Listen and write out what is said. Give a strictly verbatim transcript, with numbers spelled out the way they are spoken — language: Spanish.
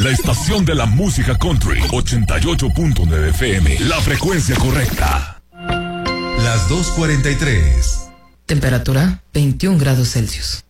la estación de la música country, ochenta y ocho punto nueve F M, la frecuencia correcta. Las dos cuarenta y tres. Temperatura veintiún grados Celsius.